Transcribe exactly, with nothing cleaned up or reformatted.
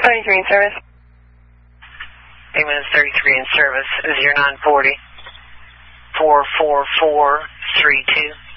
thirty-three in service. Payment is thirty-three in service, zero nine forty, four four four three two.